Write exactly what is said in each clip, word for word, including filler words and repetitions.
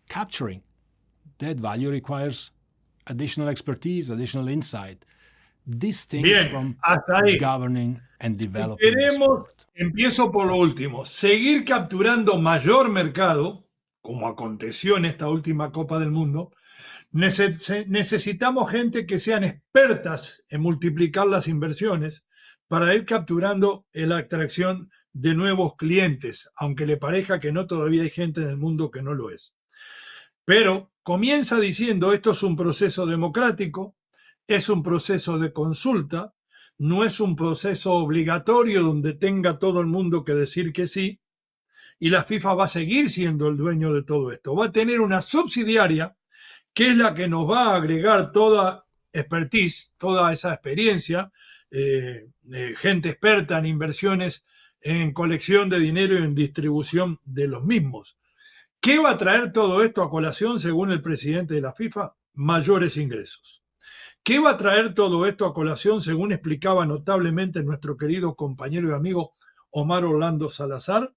capturing that value requires additional expertise, additional insight, distinct Bien, from hasta ahí. governing and developing Si the queremos, sport. empiezo por lo último, seguir capturando mayor mercado, como aconteció en esta última Copa del Mundo, neces- necesitamos gente que sean expertas en multiplicar las inversiones para ir capturando la atracción de nuevos clientes, aunque le parezca que no, todavía hay gente en el mundo que no lo es. Pero comienza diciendo, esto es un proceso democrático, es un proceso de consulta, no es un proceso obligatorio donde tenga todo el mundo que decir que sí, y la FIFA va a seguir siendo el dueño de todo esto. Va a tener una subsidiaria que es la que nos va a agregar toda expertise, toda esa experiencia, eh, eh, gente experta en inversiones, en colección de dinero y en distribución de los mismos. ¿Qué va a traer todo esto a colación, según el presidente de la FIFA? Mayores ingresos. ¿Qué va a traer todo esto a colación, según explicaba notablemente nuestro querido compañero y amigo Omar Orlando Salazar?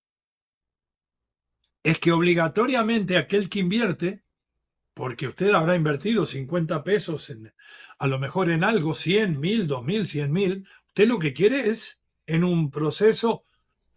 Es que obligatoriamente aquel que invierte, porque usted habrá invertido cincuenta pesos, en, a lo mejor en algo, cien, mil, dos mil, cien mil, usted lo que quiere es en un proceso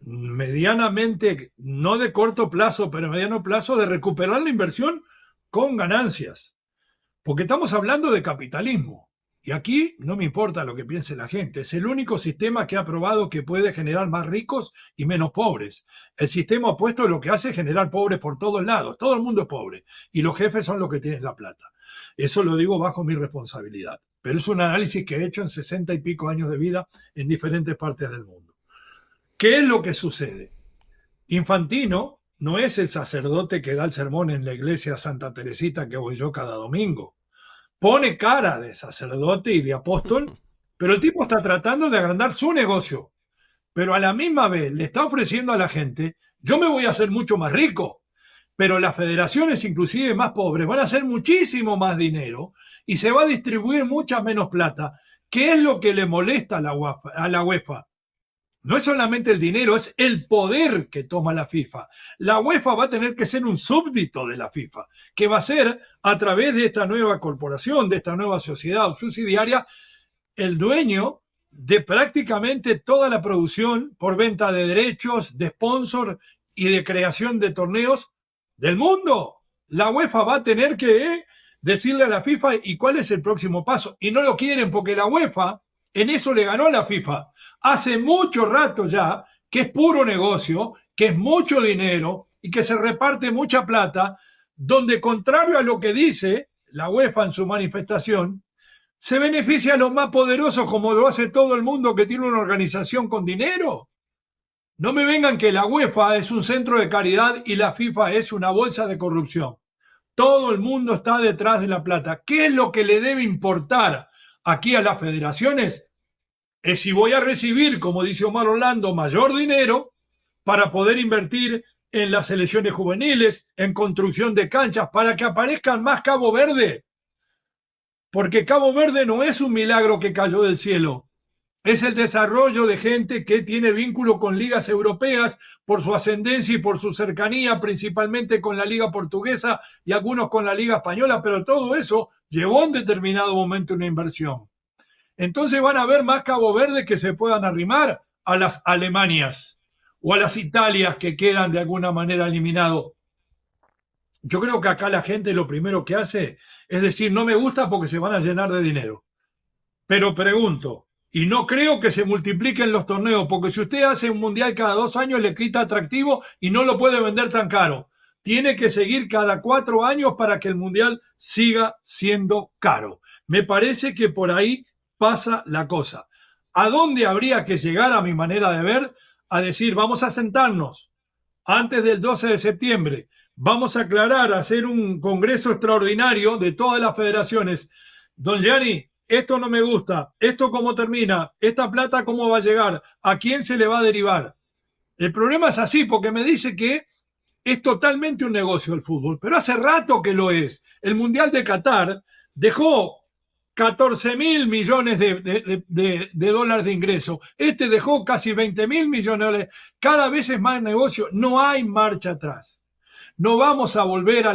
medianamente, no de corto plazo, pero mediano plazo, de recuperar la inversión con ganancias. Porque estamos hablando de capitalismo. Y aquí no me importa lo que piense la gente. Es el único sistema que ha probado que puede generar más ricos y menos pobres. El sistema opuesto lo que hace es generar pobres por todos lados. Todo el mundo es pobre. Y los jefes son los que tienen la plata. Eso lo digo bajo mi responsabilidad. Pero es un análisis que he hecho en sesenta y pico años de vida en diferentes partes del mundo. ¿Qué es lo que sucede? Infantino no es el sacerdote que da el sermón en la iglesia Santa Teresita que voy yo cada domingo. Pone cara de sacerdote y de apóstol, pero el tipo está tratando de agrandar su negocio. Pero a la misma vez le está ofreciendo a la gente, yo me voy a hacer mucho más rico, pero las federaciones inclusive más pobres van a hacer muchísimo más dinero y se va a distribuir mucha menos plata. ¿Qué es lo que le molesta a la UEFA? A la UEFA? No es solamente el dinero, es el poder que toma la FIFA. La UEFA va a tener que ser un súbdito de la FIFA, que va a ser, a través de esta nueva corporación, de esta nueva sociedad subsidiaria, el dueño de prácticamente toda la producción por venta de derechos, de sponsor y de creación de torneos del mundo. La UEFA va a tener que decirle a la FIFA y cuál es el próximo paso. Y no lo quieren porque la UEFA en eso le ganó a la FIFA. Hace mucho rato ya que es puro negocio, que es mucho dinero y que se reparte mucha plata, donde contrario a lo que dice la UEFA en su manifestación, se beneficia a los más poderosos como lo hace todo el mundo que tiene una organización con dinero. No me vengan que la UEFA es un centro de caridad y la FIFA es una bolsa de corrupción. Todo el mundo está detrás de la plata. ¿Qué es lo que le debe importar aquí a las federaciones? Es si voy a recibir, como dice Omar Orlando, mayor dinero para poder invertir en las selecciones juveniles, en construcción de canchas, para que aparezcan más Cabo Verde. Porque Cabo Verde no es un milagro que cayó del cielo. Es el desarrollo de gente que tiene vínculo con ligas europeas por su ascendencia y por su cercanía, principalmente con la liga portuguesa y algunos con la liga española, pero todo eso llevó en determinado momento una inversión. Entonces van a haber más Cabo Verde que se puedan arrimar a las Alemanias o a las Italias que quedan de alguna manera eliminados. Yo creo que acá la gente lo primero que hace es decir, no me gusta porque se van a llenar de dinero. Pero pregunto, y no creo que se multipliquen los torneos, porque si usted hace un mundial cada dos años le quita atractivo y no lo puede vender tan caro. Tiene que seguir cada cuatro años para que el mundial siga siendo caro. Me parece que por ahí pasa la cosa. ¿A dónde habría que llegar, a mi manera de ver? A decir, vamos a sentarnos antes del doce de septiembre, vamos a aclarar, a hacer un congreso extraordinario de todas las federaciones. Don Gianni, esto no me gusta, esto cómo termina, esta plata cómo va a llegar, a quién se le va a derivar. El problema es así, porque me dice que es totalmente un negocio el fútbol, pero hace rato que lo es. El Mundial de Qatar dejó catorce mil millones de, de, de, de dólares de ingreso. Este dejó casi veinte mil millones de dólares. Cada vez es más negocio. No hay marcha atrás. No vamos a volver a